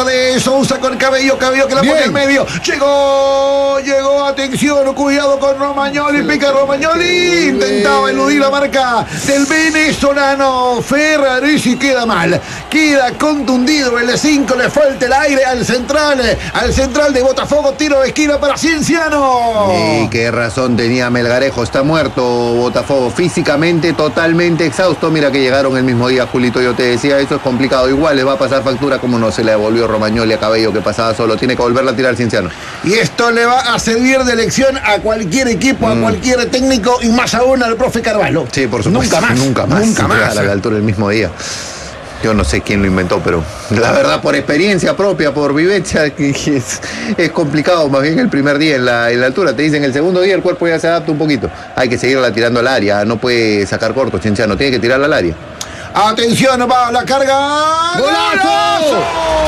pelota de Sousa con Cabello que la pone en medio. Llegó, atención, cuidado con Romagnoli, pica Romagnoli, intentaba eludir la marca del venezolano Ferraresi, queda mal, queda contundido el 5, le falta el aire al central de Botafogo, tiro de esquina para Cienciano. Y qué razón tenía Melgarejo, está muerto Botafogo, físicamente totalmente exhausto. Mira que llegaron el mismo día, Julito, yo te decía, eso es complicado, igual les va a pasar factura como no se le devolvió Romagnoli a Cabello que pasaba solo, tiene que volverla a tirar Cienciano. Y esto le va a servir de lección a cualquier equipo, a cualquier técnico y más aún al profe Carvalho. Sí, por supuesto. Nunca más. A la altura del mismo día. Yo no sé quién lo inventó, pero la verdad, por experiencia propia, por vivencia, es complicado. Más bien el primer día en la altura. Te dicen el segundo día el cuerpo ya se adapta un poquito. Hay que seguirla tirando al área. No puede sacar corto, Cienciano. Tiene que tirarla al área. Atención, va la carga. ¡Golazo!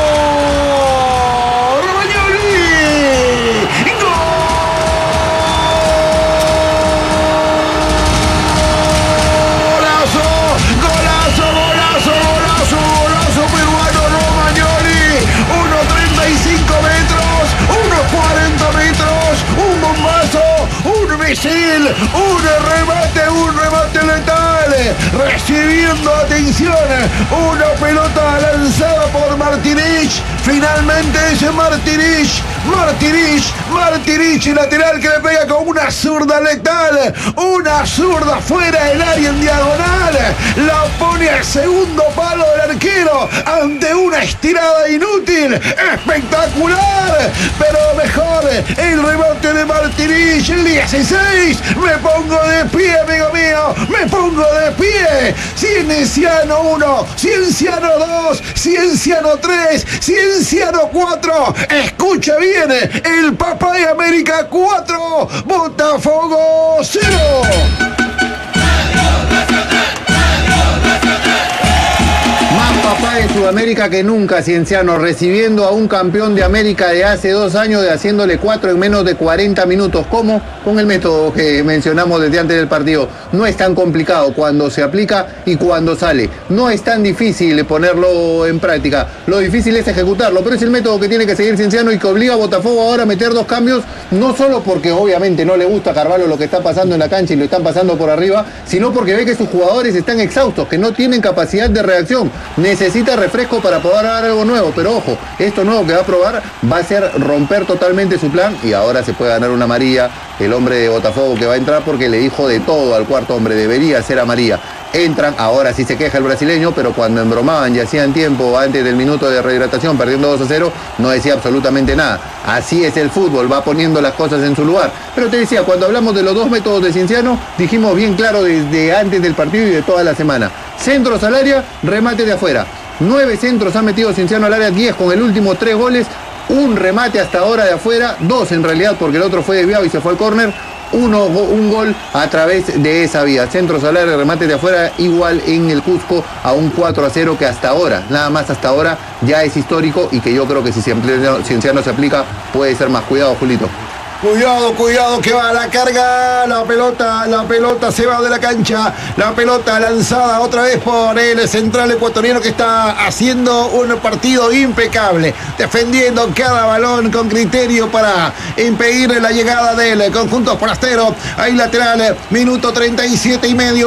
Un remate letal, recibiendo atención, una pelota lanzada por Martinich, finalmente es Martinich, lateral que le pega con una zurda letal, una zurda fuera del área en diagonal, la pone al segundo palo del arquero, ante una estirada inútil, espectacular, pero mejor el remate de Martinich, el 16, me pongo de pie, amigo mío, me pongo de pie. Cienciano 1, Cienciano 2, Cienciano 3, Cienciano 4. Escucha bien, el Papá de América 4, Botafogo 0. Papá de Sudamérica que nunca, Cienciano, recibiendo a un campeón de América de hace 2 años, de haciéndole 4 en menos de 40 minutos. ¿Cómo? Con el método que mencionamos desde antes del partido. No es tan complicado cuando se aplica y cuando sale. No es tan difícil ponerlo en práctica. Lo difícil es ejecutarlo, pero es el método que tiene que seguir Cienciano y que obliga a Botafogo ahora a meter 2 cambios, no solo porque obviamente no le gusta a Carvalho lo que está pasando en la cancha y lo están pasando por arriba, sino porque ve que sus jugadores están exhaustos, que no tienen capacidad de reacción. Necesita refresco para poder dar algo nuevo, pero ojo, esto nuevo que va a probar va a ser romper totalmente su plan y ahora se puede ganar una amarilla el hombre de Botafogo que va a entrar porque le dijo de todo al cuarto hombre, debería ser amarilla. Entran, ahora sí se queja el brasileño, pero cuando embromaban y hacían tiempo antes del minuto de rehidratación perdiendo 2-0, no decía absolutamente nada. Así es el fútbol, va poniendo las cosas en su lugar. Pero te decía, cuando hablamos de los 2 métodos de Cienciano, dijimos bien claro desde antes del partido y de toda la semana. Centros al área, remate de afuera. 9 centros ha metido Cienciano al área, 10 con el último 3 goles. Un remate hasta ahora de afuera, 2 en realidad porque el otro fue desviado y se fue al córner. Un gol a través de esa vía. Centros al área, remate de afuera, igual en el Cusco a un 4-0 que hasta ahora, nada más hasta ahora, ya es histórico y que yo creo que si Cienciano se aplica puede ser más. Cuidado, Julito. Cuidado que va a la carga, la pelota se va de la cancha, la pelota lanzada otra vez por el central ecuatoriano que está haciendo un partido impecable, defendiendo cada balón con criterio para impedir la llegada del conjunto forastero. Ahí lateral, minuto 37 y medio,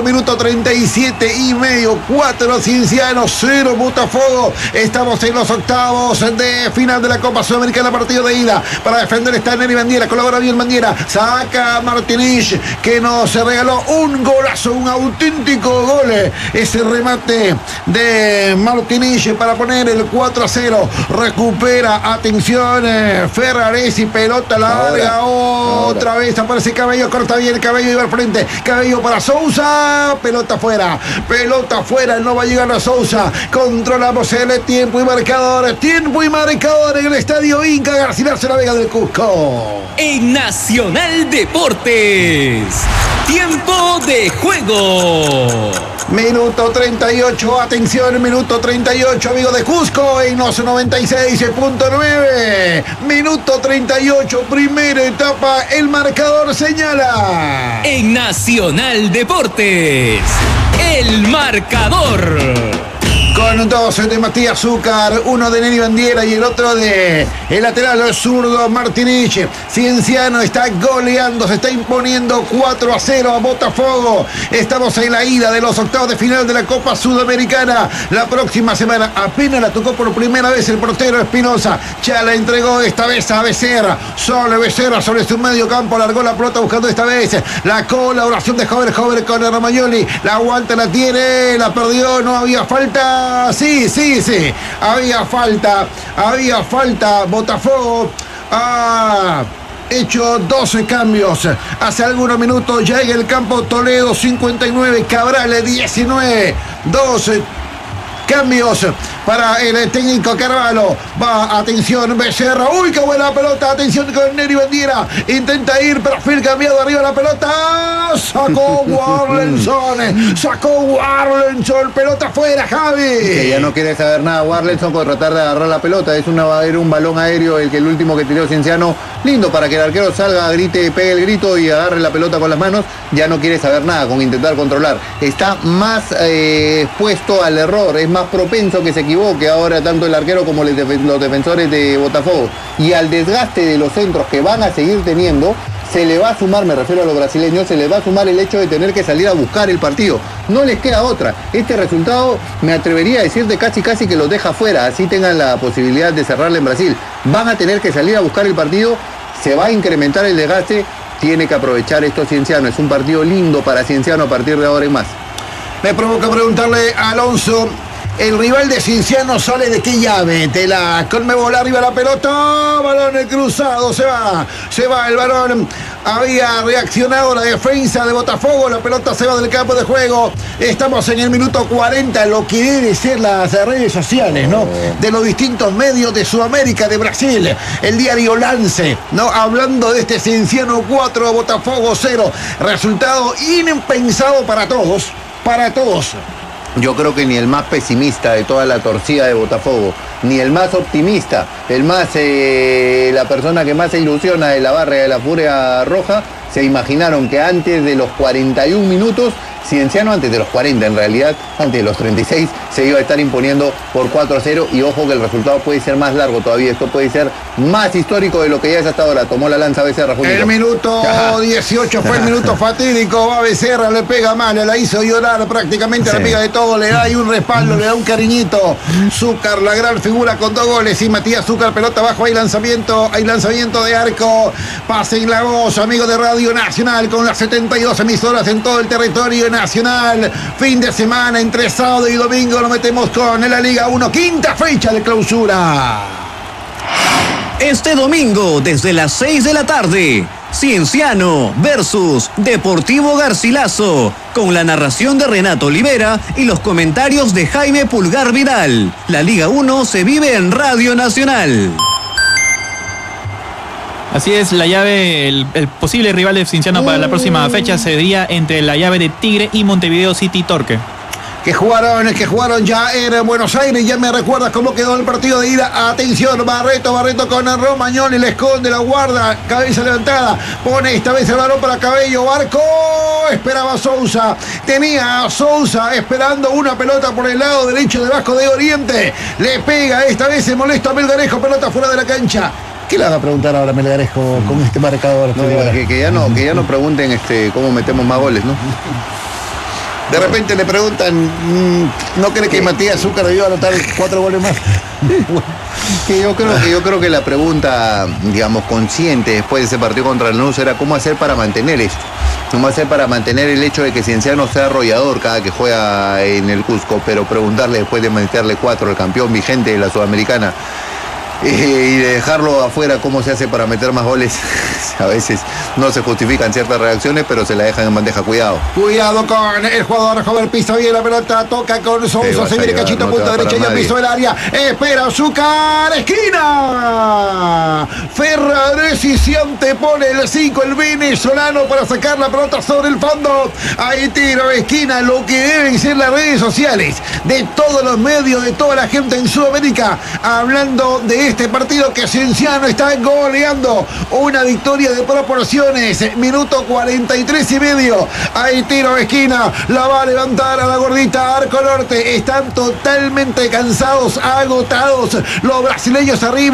4 Cienciano, 0 Botafogo. Estamos en los octavos de final de la Copa Sudamericana, partido de ida. Para defender está Neri Bandiera, colabora bien Bandiera, saca Martinich que nos regaló un golazo, un auténtico gol. Ese remate de Martinich para poner el 4-0. Recupera, atención, Ferraresi, pelota larga, otra vez aparece Cabello, corta bien Cabello y va al frente. Cabello para Sousa, pelota fuera, no va a llegar a Sousa. Controlamos el tiempo y marcador en el estadio Inca Garcilaso La Vega del Cusco. En Nacional Deportes, tiempo de juego. Minuto 38, atención, minuto 38, amigos de Cusco, en los 96.9. Minuto 38, primera etapa, el marcador señala. En Nacional Deportes, el marcador. con 2 de Matías Zúcar, uno de Neri Bandiera y el otro de el lateral zurdo Martinich. Cienciano está goleando, se está imponiendo 4-0 a Botafogo. Estamos en la ida de los octavos de final de la Copa Sudamericana. La próxima semana apenas la tocó por primera vez el portero Espinosa. Ya la entregó esta vez a Becerra. Solo Becerra sobre su medio campo, largó la pelota buscando esta vez la colaboración de Hover con el Romagnoli. La aguanta, la tiene, la perdió, no había falta. Sí, había falta. Botafogo ha hecho 12 cambios hace algunos minutos. Ya en el campo Toledo 59, Cabral 19, 12 cambios para el técnico Carvalho. Va, atención, Becerra. Uy, qué buena pelota. Atención con Neri Bandiera. Intenta ir, perfil cambiado arriba la pelota. Sacó Warlenson. Pelota afuera, Javi. Que ya no quiere saber nada Warlenson con tratar de agarrar la pelota. Era un balón aéreo el último que tiró Cienciano. Lindo para que el arquero salga, grite, pegue el grito y agarre la pelota con las manos. Ya no quiere saber nada con intentar controlar. Está más expuesto al error. Es más propenso que se equivoque ahora tanto el arquero como los defensores de Botafogo. Y al desgaste de los centros que van a seguir teniendo, se le va a sumar, me refiero a los brasileños, se les va a sumar el hecho de tener que salir a buscar el partido. No les queda otra. Este resultado me atrevería a decirte casi que los deja fuera, así tengan la posibilidad de cerrarle en Brasil. Van a tener que salir a buscar el partido, se va a incrementar el desgaste, tiene que aprovechar esto Cienciano. Es un partido lindo para Cienciano a partir de ahora en más. Me provoca preguntarle a Alonso, el rival de Cienciano sale de qué llave, de la Conmebol, arriba la pelota, balón cruzado, se va el balón. Había reaccionado la defensa de Botafogo, la pelota se va del campo de juego. Estamos en el minuto 40, lo que debe ser las redes sociales, ¿no? De los distintos medios de Sudamérica, de Brasil, el diario Lance, ¿no? Hablando de este Cienciano 4, Botafogo 0, resultado impensado para todos. Yo creo que ni el más pesimista de toda la torcida de Botafogo, ni el más optimista, la persona que más se ilusiona de la barra de la Furia Roja, se imaginaron que antes de los 41 minutos, Cienciano antes de los 40 en realidad, antes de los 36, se iba a estar imponiendo por 4-0 y ojo que el resultado puede ser más largo todavía, esto puede ser más histórico de lo que ya es hasta ahora. Tomó la lanza Becerra. El minuto 18 fue el minuto fatídico, va Becerra, le pega mal, la hizo llorar prácticamente, sí. La amiga de todo, le da ahí un respaldo, le da un cariñito. Zúcar, la gran figura con 2 goles y Matías Zúcar, pelota abajo, hay lanzamiento de arco, pase en la voz, amigo de Radio Nacional, con las 72 emisoras en todo el territorio nacional. Fin de semana entre sábado y domingo nos metemos con la Liga 1, quinta fecha de clausura. Este domingo desde las 6 de la tarde, Cienciano versus Deportivo Garcilaso, con la narración de Renato Olivera y los comentarios de Jaime Pulgar Vidal. La Liga 1 se vive en Radio Nacional. Así es, la llave, el posible rival de Cienciano para la próxima fecha sería entre la llave de Tigre y Montevideo City Torque. Que jugaron ya en Buenos Aires. Ya me recuerdas cómo quedó el partido de ida. Atención, Barreto con el Romagnoli, le esconde, la guarda, cabeza levantada, pone esta vez el balón para Cabello, Barco, esperaba Sousa, tenía a Sousa esperando una pelota por el lado derecho de Vasco de Oriente, le pega, esta vez se molesta a Melgarejo, pelota fuera de la cancha. ¿Qué le van a preguntar ahora a Melgarejo con este marcador? Que ya no pregunten cómo metemos más goles, ¿no? De repente le preguntan, ¿no cree que Matías Zúcar debió anotar 4 goles más? Yo creo que la pregunta, digamos, consciente después de ese partido contra el Lanús era cómo hacer para mantener esto. Cómo hacer para mantener el hecho de que Cienciano sea arrollador cada que juega en el Cusco, pero preguntarle después de meterle 4 al campeón vigente de la Sudamericana y de dejarlo afuera, cómo se hace para meter más goles. A veces no se justifican ciertas reacciones, pero se la dejan en bandeja. Cuidado con el jugador joven, pisa bien la pelota, toca con Sousa, se viene cachito, no punta derecha, ya pisó el área, espera Zúcar, esquina, Ferraresi se antepone el 5, el venezolano, para sacar la pelota sobre el fondo. Ahí tiro, esquina, lo que deben ser las redes sociales de todos los medios, de toda la gente en Sudamérica, hablando de este partido que Cienciano está goleando. Una victoria de proporciones. Minuto 43 y medio. Hay tiro de esquina. La va a levantar a la gordita Arco Norte. Están totalmente cansados, agotados. Los brasileños arriba.